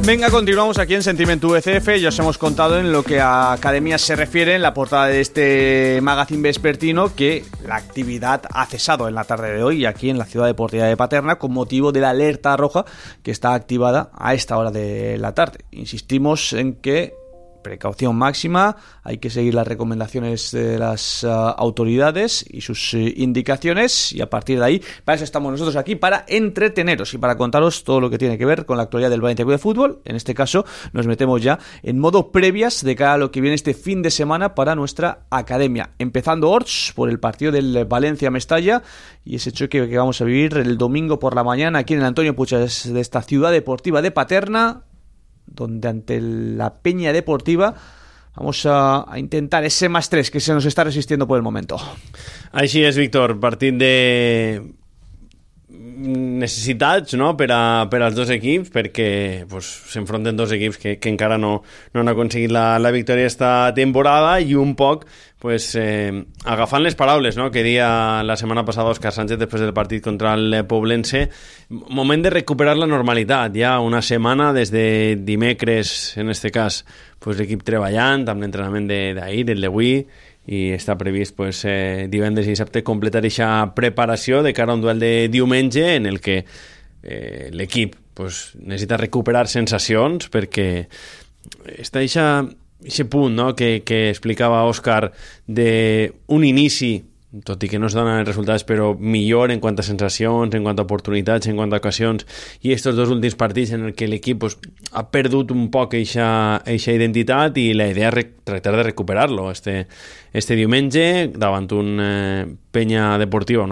Venga, continuamos aquí en Sentimiento VCF. Ya os hemos contado en lo que a academias se refiere en la portada de este magazine vespertino que la actividad ha cesado en la tarde de hoy aquí en la Ciudad Deportiva de Paterna con motivo de la alerta roja que está activada a esta hora de la tarde. Insistimos en que precaución máxima, hay que seguir las recomendaciones de las autoridades y sus indicaciones, y a partir de ahí, para eso estamos nosotros aquí, para entreteneros y para contaros todo lo que tiene que ver con la actualidad del Valencia Club de Fútbol. En este caso nos metemos ya en modo previas de cara a lo que viene este fin de semana para nuestra academia, empezando Orts por el partido del Valencia-Mestalla y ese choque que vamos a vivir el domingo por la mañana aquí en el Antonio Puig de esta Ciudad Deportiva de Paterna, donde ante la Peña Deportiva vamos a intentar ese +3 que se nos está resistiendo por el momento. Així és, Víctor, partit de necessitats, no?, per als dos equips, perquè s'enfronten dos equips que encara no han aconseguit la victòria esta temporada, i un poc agafant les paraules, no?, que dia la setmana passada Òscar Sánchez després del partit contra el Poblense, moment de recuperar la normalitat. Ja una setmana, des de dimecres, en este cas, l'equip treballant amb l'entrenament d'ahir, el d'avui, i està previst divendres i dissabte completar aquesta preparació de cara a un duel de diumenge en el que l'equip necessita recuperar sensacions, perquè està aquest punt, no?, que explicava Òscar d'un inici, tot i que no es donen els resultats, però millor en quant a sensacions, en quant a oportunitats, en quant a ocasions, i aquests dos últims partits en què l'equip ha perdut un poc aquesta identitat, i la idea és tractar de recuperar-lo este diumenge davant una penya deportiva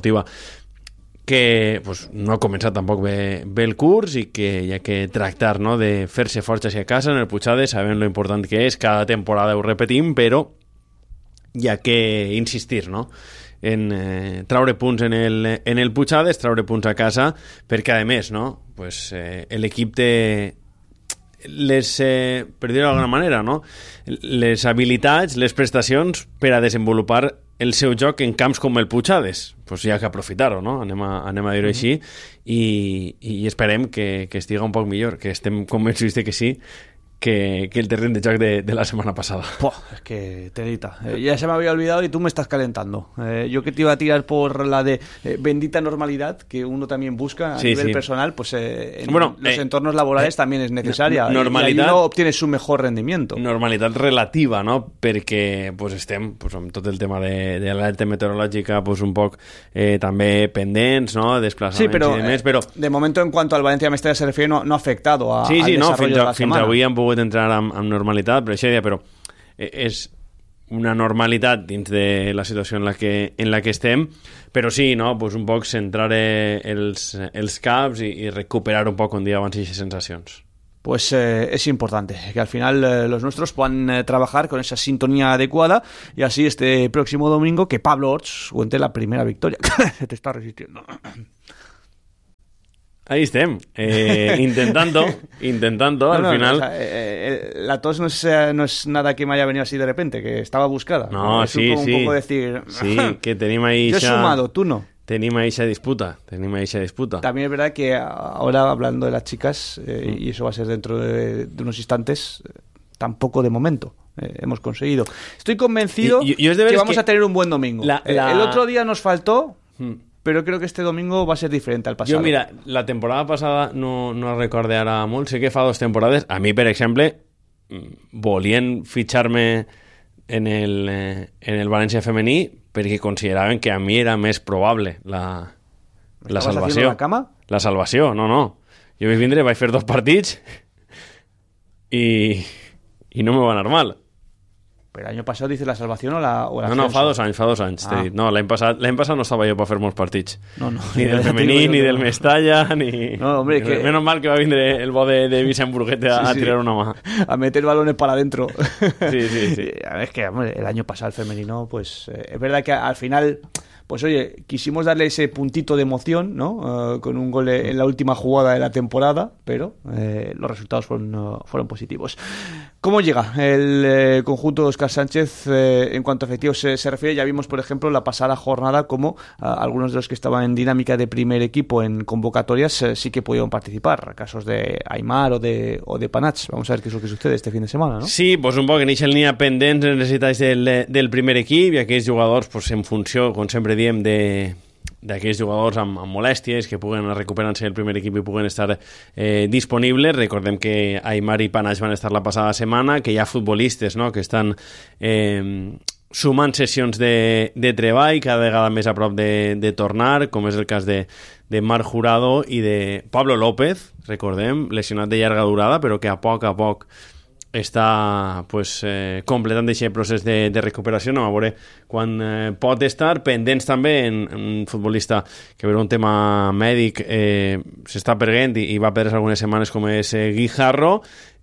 que no ha començat tampoc bé el curs i que hi ha que tractar, no?, de fer-se forts hacia casa en el Puigades, sabem lo important que és, cada temporada ho repetim, però hi ha que insistir, no?, en traure punts en el Puigades, traure punts a casa, perquè a més, no?, l'equip té per dir-ho d'alguna manera, no?, les habilitats, les prestacions per a desenvolupar el seu joc en camps com el Puigades. Hi ha que aprofitar-ho, no?, anem a dir-ho així, i esperem que estigui un poc millor, que estem convençuts de que sí, que el terreno de joc de la semana pasada. Es que telita. Ya se me había olvidado y tú me estás calentando. Yo que te iba a tirar por la de bendita normalidad que uno también busca a nivel personal, en los entornos laborales también es necesaria. Normalitat, y ahí uno obtiene su mejor rendimiento. Normalitat relativa, no? Perquè estem amb tot el tema de l'alerta meteorològica un poc també pendents, no?, desplaçaments i demés, però de momento en cuanto al Valencia-Mestalla se refiere no ha afectado al desarrollo de la semana. Fins avui han pogut entrar amb normalitat, però és una normalitat dins de la situació en la que estem, però sí, no?, un poc centrar els caps i recuperar un poc, com dia abans, aquestes sensacions. Es importante que al final los nuestros puedan trabajar con esa sintonía adecuada y así este próximo domingo que Pablo Orts cuente la primera victoria. Se te está resistiendo. Ahí estem, intentando al final. O sea, la tos no es nada que me haya venido así de repente, que estaba buscada. No, sí. Un poco decir, sí, que tenim ahí. Yo he sumado, tú no. Tenim ahí esa disputa. También es verdad que ahora, hablando de las chicas, y eso va a ser dentro de unos instantes, tampoco de momento hemos conseguido. Estoy convencido que vamos a tener un buen domingo. El otro día nos faltó... però crec que este domingo va a ser diferent al passat. Jo, mira, la temporada passada no recorde ara molt, sé que fa 2 temporades, a mi, per exemple, volien fitxar-me en el València femení perquè consideraven que a mi era més probable la salvació. La cama? La salvació, no. Jo vaig vindre, vaig fer 2 partits i no me va anar mal. ¿Pero el año pasado dices la salvación o la No, fa 2 anys, t'he dit. No, l'any passat no estava jo per fer molts partits. No. Ni del femení, ni del Mestalla, ni... No, hombre, que... Menos mal que va vindre el bo de Vicent Burguete a tirar una mà. A meter balones para adentro. Sí. Es que, hombre, el año pasado el femenino, es verdad que al final... quisimos darle ese puntito de emoción, ¿no? Con un gol en la última jugada de la temporada, pero los resultados fueron positivos. ¿Cómo llega el conjunto de Óscar Sánchez en cuanto a efectivos se refiere? Ya vimos, por ejemplo, la pasada jornada como algunos de los que estaban en dinámica de primer equipo en convocatorias sí que pudieron participar, casos de Aimar o de Panach. Vamos a ver qué es lo que sucede este fin de semana, ¿no? Sí, pues un poc en eixa línia pendents necessitats del primer equip i aquells jugadors pues, en funció, com sempre diem, d'aquells jugadors amb molèsties que puguen recuperar-se del primer equip i puguen estar disponibles. Recordem que Aimar i Panach van estar la passada setmana, que hi ha futbolistes, no?, que estan sumant sessions de treball cada vegada més a prop de tornar, com és el cas de Marc Jurado i de Pablo López, recordem, lesionat de llarga durada, però que a poc està pues, completant aquest procés de recuperació. Anem a veure quan pot estar. Pendents també en un futbolista que per un tema mèdic s'està perdent i va perdre algunes setmanes, com és Guijarro,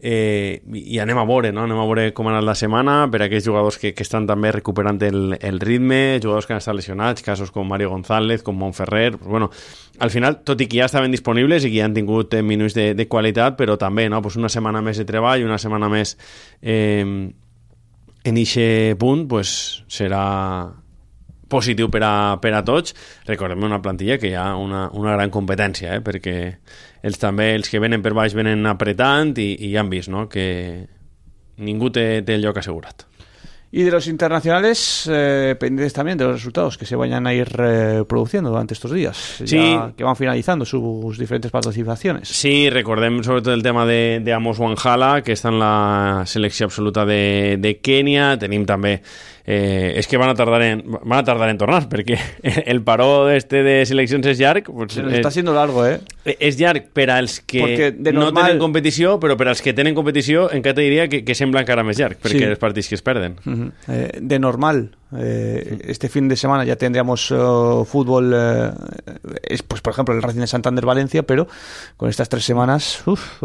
i anem a veure, no? Anem a veure com ha anat la setmana per a aquells jugadors que estan també recuperant el ritme, jugadors que han estat lesionats, casos com Mario González, com Montferrer. Pues, bueno, al final, tot i que ja estaven disponibles i que ja han tingut minuts de qualitat, però també, no? Pues una setmana més de treball, una setmana més en aquest punt, pues serà positiu per a tots. Recordem una plantilla que hi ha una gran competència, perquè els que venen per baix venen apretant i ja han vist, no?, que ningú té el lloc assegurat. Y de los internacionales, pendientes también de los resultados que se vayan a ir produciendo durante estos días, sí, ya que van finalizando sus diferentes participaciones. Sí, recordem sobre todo el tema de Amos Wanjala, que està en la selecció absoluta de Kènia. Tenim també és que van a tardar en tornar, perquè el paró de seleccions és llarg. Pues, se nos está haciendo largo, és llarg per als que no tenen competició, però per als que tenen competició encara te diria que sembla encara més llarg, perquè els partits que es perden. De normal, este fin de semana ya tendríamos fútbol, pues por ejemplo el Racing de Santander-Valencia, pero con estas 3 semanas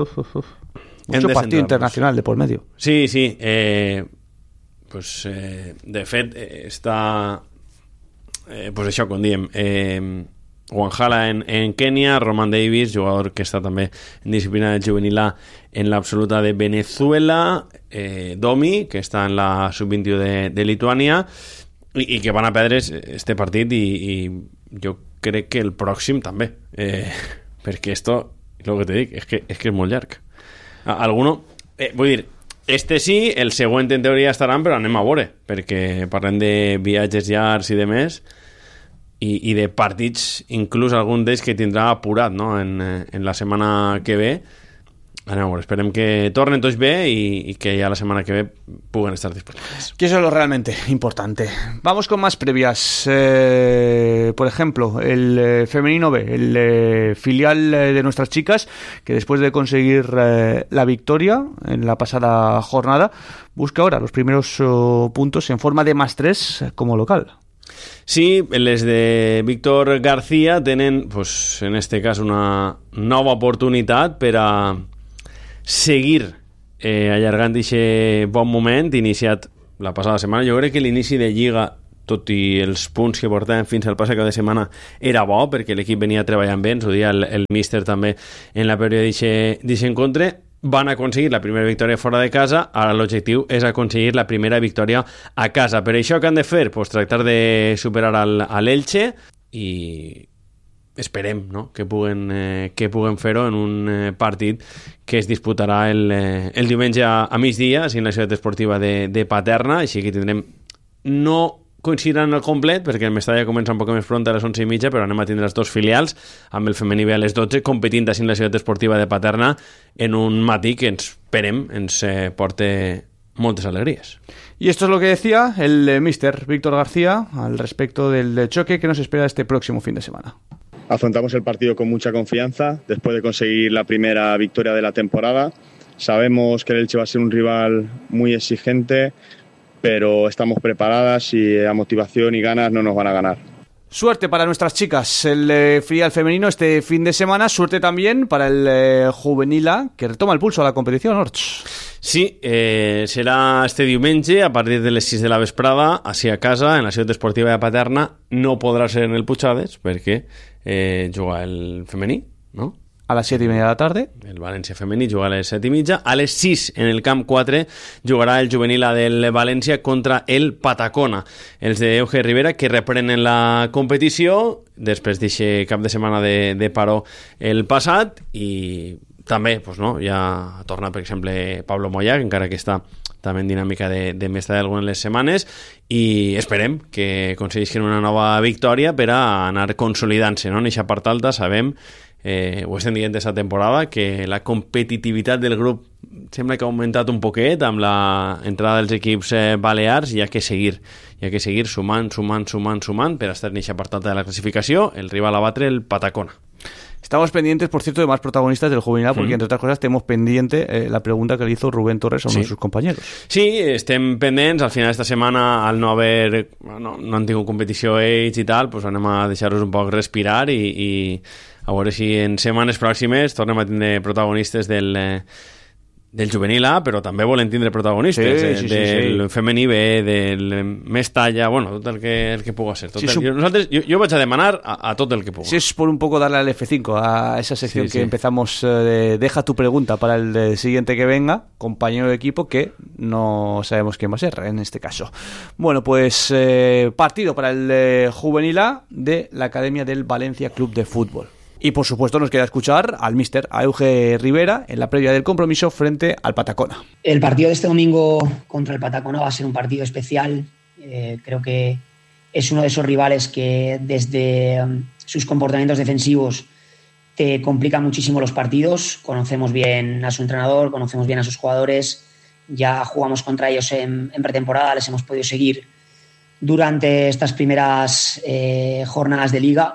mucho partido internacional de por medio. Sí, pues, de fet està pues això, com diem, Wanjala en Kènia, Roman Davis, jugador que està també en disciplina juvenil A en l'absoluta de Venezuela, Domi, que està en la sub-21 de Lituània, i que van a perdre este partit i jo crec que el pròxim també, perquè esto, lo que te dic, és que és molt llarg. Alguno, vull dir, este sí, el següent en teoria estaran, però anem a veure, perquè parlem de viatges llargs i de més, i de partits, inclús algun d'ells que tindrà apurat, no?, en la setmana que ve. Anem a veure, esperem que tornen tots bé y que ya la semana que ve puedan estar disponibles. Que eso es lo realmente importante. Vamos con más previas. Por ejemplo, el femenino B, el filial de nuestras chicas, que después de conseguir la victoria en la pasada jornada, busca ahora los primeros puntos en forma de +3 como local. Sí, les de Víctor García tenen, pues, en este cas, una nova oportunitat per a seguir allargant aquest bon moment iniciat la passada setmana. Jo crec que l'inici de Lliga, tot i els punts que portàvem fins al passat cap de setmana, era bo, perquè l'equip venia treballant bé, ens ho dia el míster també en la prèvia d'aquest encontre. Van aconseguir la primera victòria fora de casa, ara l'objectiu és aconseguir la primera victòria a casa. Per això que han de fer? Pues tractar de superar a l'Elche i esperem, no?, que puguen fer-ho en un partit que es disputarà el diumenge a migdia en la ciutat esportiva de Paterna, així que tindrem, no coincidiran al complet, perquè el Mestalla comença un poc més pront a les 11:30, però anem a tindre els dos filials, amb el femení B a les 12, competint així en la ciutat esportiva de Paterna en un matí que esperem ens porte moltes alegrías. Y esto es lo que decía el míster Víctor García al respecto del choque que nos espera este próximo fin de semana. Afrontamos el partido con mucha confianza, después de conseguir la primera victoria de la temporada. Sabemos que el Elche va a ser un rival muy exigente, pero estamos preparadas y a motivación y ganas no nos van a ganar. Suerte para nuestras chicas, el filial femenino este fin de semana. Suerte también para el juvenil A, que retoma el pulso a la competición, Orts. Sí, serà este diumenge a partir de les 6 de la vesprada, hacia casa, en la ciutat esportiva de Paterna. No podrà ser en el Puigades perquè juga el femení, no? a les 7:30 de la tarda. El València femení juga a les 7:30. A les 6 en el camp 4 jugarà el juvenil del València contra el Patacona. Els de Euge Rivera, que reprenen la competició després d'aquest cap de setmana de paró el passat, i també ja torna, per exemple, Pablo Moya, que encara que està també en dinàmica de més de algunes les setmanes, i esperem que aconseguissin una nova victòria per a anar consolidant-se, no? En aquesta part alta sabem, ho estem dient aquesta temporada, que la competitivitat del grup sembla que ha augmentat un poquet amb la entrada dels equips balears, i hi ha que seguir sumant per estar en aquesta part alta de la clasificació. El rival a batre, el Patacona. Estamos pendientes, por cierto, de más protagonistas del juvenil, porque entre otras cosas tenemos pendiente la pregunta que le hizo Rubén Torres a uno de sus compañeros. Sí, estem pendents. Al final d'esta setmana, al no han tingut competició ells i tal, pues anem a deixar-los un poc respirar i a veure si en setmanes pròximes tornem a tindre protagonistes del juvenil A, però també volen tindre protagonistes del femení B, del més talla, tot el que puga ser. Jo vaig a demanar a tot el que puga. Sí, es por un poco darle al F5 a esa sección que empezamos de deja tu pregunta para el siguiente que venga, compañero de equipo, que no sabemos quién va a ser en este caso. Bueno, pues partido para el juvenil A de la Academia del Valencia Club de Fútbol. Y por supuesto nos queda escuchar al míster, a Euge Rivera, en la previa del compromiso frente al Patacona. El partido de este domingo contra el Patacona va a ser un partido especial. Creo que es uno de esos rivales que desde sus comportamientos defensivos te complica muchísimo los partidos. Conocemos bien a su entrenador, conocemos bien a sus jugadores. Ya jugamos contra ellos en pretemporada, les hemos podido seguir durante estas primeras jornadas de liga.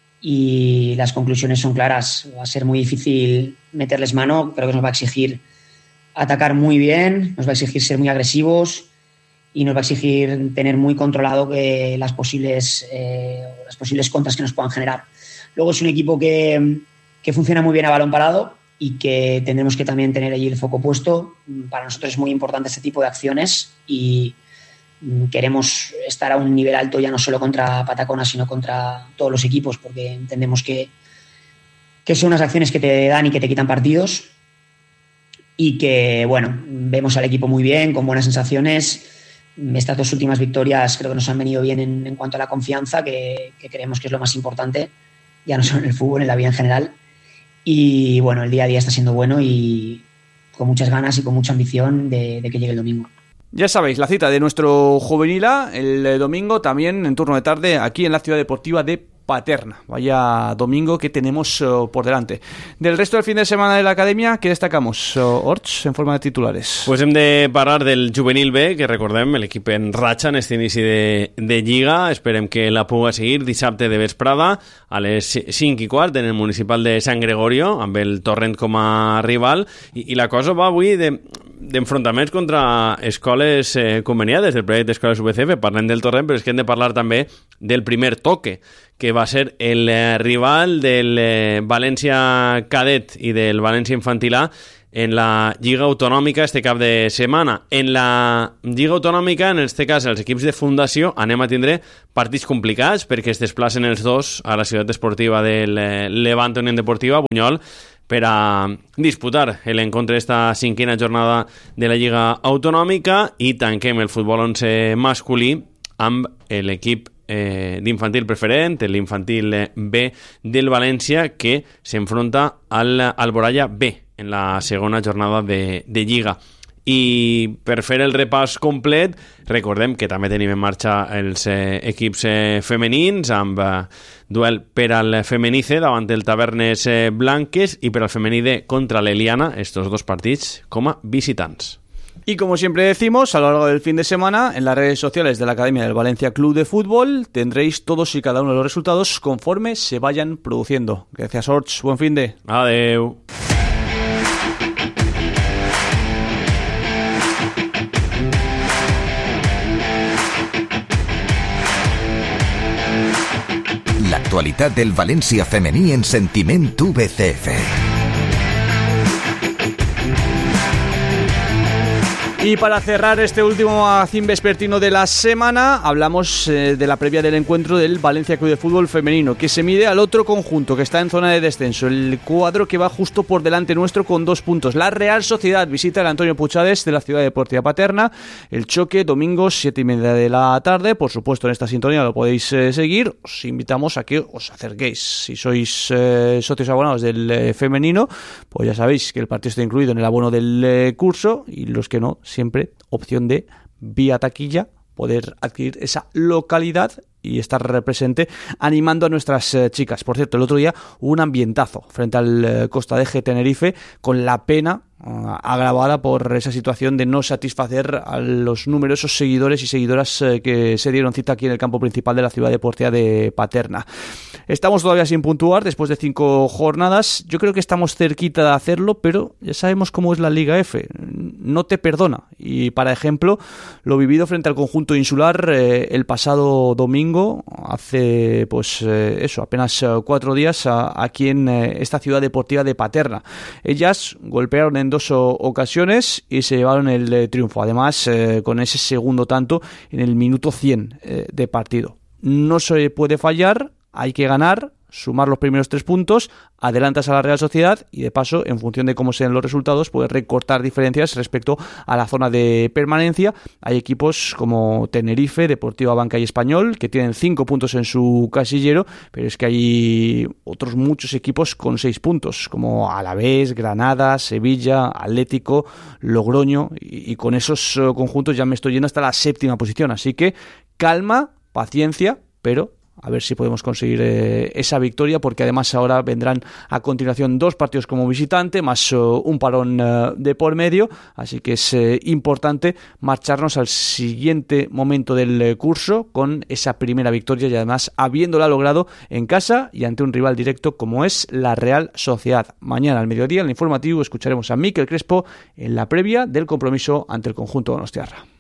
Y las conclusiones son claras. Va a ser muy difícil meterles mano. Creo que nos va a exigir atacar muy bien, nos va a exigir ser muy agresivos y nos va a exigir tener muy controlado las posibles contras que nos puedan generar. Luego es un equipo que funciona muy bien a balón parado y que tendremos que también tener allí el foco puesto. Para nosotros es muy importante este tipo de acciones y queremos estar a un nivel alto ya no solo contra Patacona, sino contra todos los equipos, porque entendemos que son unas acciones que te dan y que te quitan partidos, y que, vemos al equipo muy bien, con buenas sensaciones. Estas 2 últimas victorias creo que nos han venido bien en cuanto a la confianza, que creemos que es lo más importante, ya no solo en el fútbol, en la vida en general. Y el día a día está siendo bueno y con muchas ganas y con mucha ambición de que llegue el domingo. Ya sabéis, la cita de nuestro juvenil A el domingo, también en turno de tarde, aquí en la Ciudad Deportiva de Paterna. Vaya domingo que tenemos por delante. Del resto del fin de semana de la Academia, ¿qué destacamos, Orts, en forma de titulares? Pues hem de parlar del juvenil B, que recordem, l'equip en ratxa en este inici de Lliga. Esperem que la puga seguir dissabte de vesprada a les 5:15 en el municipal de Sant Gregorio, amb el Torrent com a rival. I la cosa va avui d'enfrontaments contra escoles conveniades del projecte d'escoles UBCF. Parlem del Torrent, però és que hem de parlar també del primer toque, que va ser el rival del València Cadet i del València Infantil A en la Lliga Autonòmica este cap de setmana. En la Lliga Autonòmica, en este cas els equips de fundació, anem a tindre partits complicats perquè es desplacen els dos a la ciutat esportiva del Levante Unión Deportiva, a Bunyol, per a disputar l'encontre d'esta 5a jornada de la Lliga Autonòmica, i tanquem el futbol 11 masculí amb l'equip d'infantil preferent, l'infantil B del València, que s'enfronta al Alboraya B en la segona jornada de Lliga. I per fer el repàs complet, recordem que també tenim en marxa els equips femenins, amb duel per al femení C davant del Tavernes Blanques i per al femení D contra l'Eliana, estos 2 partits com a visitants. Y como siempre decimos, a lo largo del fin de semana, en las redes sociales de la Academia del Valencia Club de Fútbol, tendréis todos y cada uno de los resultados conforme se vayan produciendo. Gracias, Orts. Buen fin de. Adeu. L'actualitat del València femení en Sentiment UBCF. Y para cerrar este último magazín vespertino de la semana, hablamos de la previa del encuentro del Valencia Club de Fútbol femenino, que se mide al otro conjunto que está en zona de descenso, el cuadro que va justo por delante nuestro con 2 puntos. La Real Sociedad visita el Antonio Puchades de la Ciudad Deportiva Paterna. El choque domingo 7:30 de la tarde. Por supuesto, en esta sintonía lo podéis seguir. Os invitamos a que os acerquéis. Si sois socios abonados del femenino, pues ya sabéis que el partido está incluido en el abono del curso, y los que no, siempre opción de vía taquilla poder adquirir esa localidad y estar presente animando a nuestras chicas. Por cierto, el otro día hubo un ambientazo frente al Costa de Tenerife, con la pena agravada por esa situación de no satisfacer a los numerosos seguidores y seguidoras que se dieron cita aquí en el campo principal de la Ciudad Deportiva de Paterna. Estamos todavía sin puntuar después de 5 jornadas. Yo creo que estamos cerquita de hacerlo, pero ya sabemos cómo es la Liga F. No te perdona. Y para ejemplo, lo vivido frente al conjunto insular el pasado domingo, hace apenas 4 días, aquí en esta Ciudad Deportiva de Paterna. Ellas golpearon en 2 ocasiones y se llevaron el triunfo, además con ese segundo tanto en el minuto 100 de partido. No se puede fallar, hay que ganar, sumar los primeros 3 puntos, adelantas a la Real Sociedad y de paso, en función de cómo sean los resultados, puedes recortar diferencias respecto a la zona de permanencia. Hay equipos como Tenerife, Deportiva Banca y Español que tienen 5 puntos en su casillero, pero es que hay otros muchos equipos con 6 puntos, como Alavés, Granada, Sevilla, Atlético, Logroño, y con esos conjuntos ya me estoy yendo hasta la 7ª posición. Así que calma, paciencia, pero a ver si podemos conseguir esa victoria, porque además ahora vendrán a continuación 2 partidos como visitante, más un parón de por medio, así que es importante marcharnos al siguiente momento del curso con esa primera victoria, y además habiéndola logrado en casa y ante un rival directo como es la Real Sociedad. Mañana al mediodía en el informativo escucharemos a Mikel Crespo en la previa del compromiso ante el conjunto donostiarra.